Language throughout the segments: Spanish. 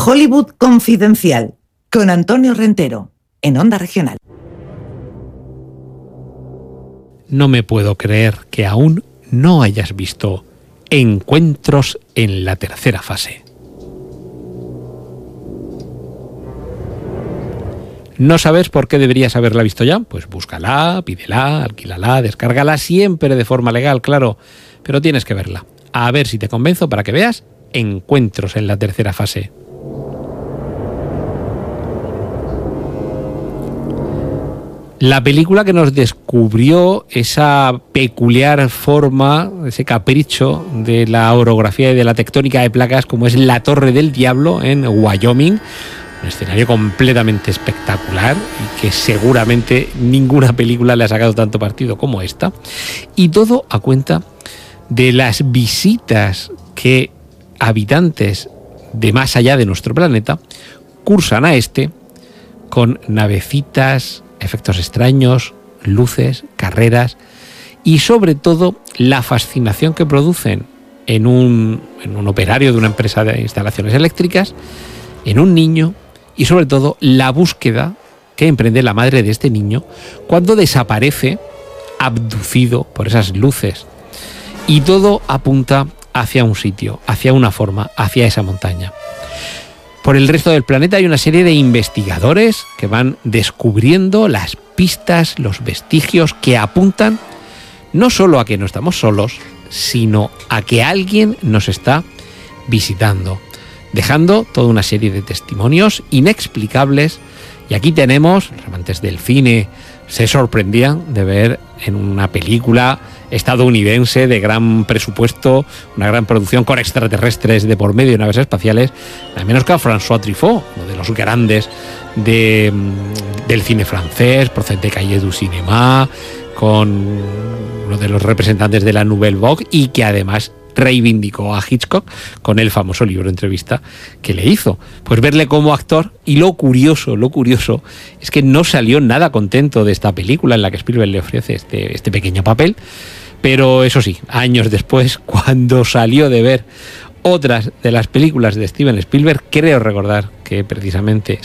Hollywood Confidencial, con Antonio Rentero, en Onda Regional. No me puedo creer que aún no hayas visto Encuentros en la tercera fase. ¿No sabes por qué deberías haberla visto ya? Pues búscala, pídela, alquílala, descárgala, siempre de forma legal, claro, pero tienes que verla. A ver si te convenzo para que veas Encuentros en la tercera fase. La película que nos descubrió esa peculiar forma, ese capricho de la orografía y de la tectónica de placas como es la Torre del Diablo en Wyoming, un escenario completamente espectacular y que seguramente ninguna película le ha sacado tanto partido como esta, y todo a cuenta de las visitas que habitantes de más allá de nuestro planeta cursan a este con navecitas, efectos extraños, luces, carreras y sobre todo la fascinación que producen en un operario de una empresa de instalaciones eléctricas, en un niño y sobre todo la búsqueda que emprende la madre de este niño cuando desaparece abducido por esas luces. Y todo apunta hacia un sitio, hacia una forma, hacia esa montaña. Por el resto del planeta hay una serie de investigadores que van descubriendo las pistas, los vestigios que apuntan no solo a que no estamos solos, sino a que alguien nos está visitando, dejando toda una serie de testimonios inexplicables. Y aquí tenemos, los amantes del cine se sorprendían de ver en una película estadounidense de gran presupuesto, una gran producción con extraterrestres de por medio y naves espaciales, al menos que a François Truffaut, uno de los grandes del cine francés, procedente de Cahiers du Cinéma, con uno de los representantes de la Nouvelle Vague y que además reivindicó a Hitchcock con el famoso libro entrevista que le hizo. Pues verle como actor, y lo curioso es que no salió nada contento de esta película en la que Spielberg le ofrece este pequeño papel, pero eso sí, años después, cuando salió de ver otras de las películas de Steven Spielberg, creo recordar que precisamente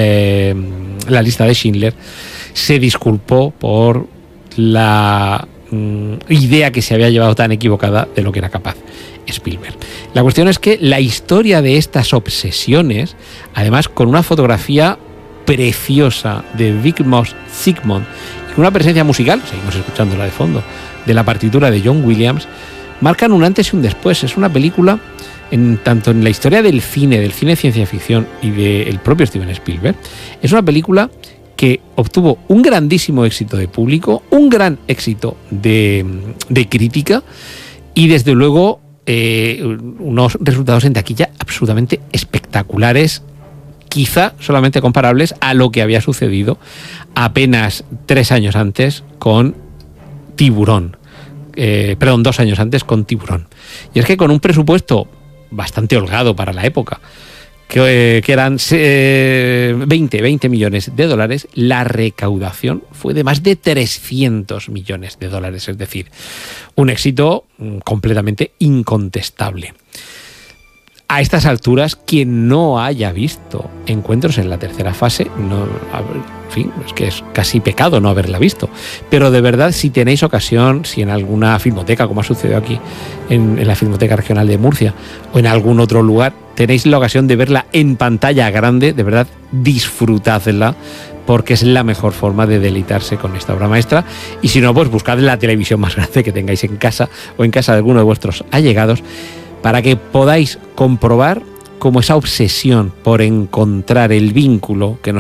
La lista de Schindler, se disculpó por la idea que se había llevado tan equivocada de lo que era capaz Spielberg. La cuestión es que la historia de estas obsesiones, además con una fotografía preciosa de Vigmos Zsigmond y con una presencia musical, seguimos escuchándola de fondo, de la partitura de John Williams, marcan un antes y un después. Es una película, tanto en la historia del cine de ciencia ficción y del propio Steven Spielberg, es una película que obtuvo un grandísimo éxito de público, un gran éxito de crítica y desde luego unos resultados en taquilla absolutamente espectaculares, quizá solamente comparables a lo que había sucedido apenas 3 años antes con Tiburón. 2 años antes con Tiburón. Y es que con un presupuesto bastante holgado para la época, que eran 20 millones de dólares, la recaudación fue de más de 300 millones de dólares, es decir, un éxito completamente incontestable. A estas alturas, quien no haya visto Encuentros en la tercera fase, en fin, es que es casi pecado no haberla visto. Pero de verdad, si tenéis ocasión, si en alguna filmoteca, como ha sucedido aquí en la Filmoteca Regional de Murcia, o en algún otro lugar, tenéis la ocasión de verla en pantalla grande, de verdad, disfrutadla, porque es la mejor forma de deleitarse con esta obra maestra. Y si no, pues buscad la televisión más grande que tengáis en casa o en casa de alguno de vuestros allegados, para que podáis comprobar cómo esa obsesión por encontrar el vínculo que nos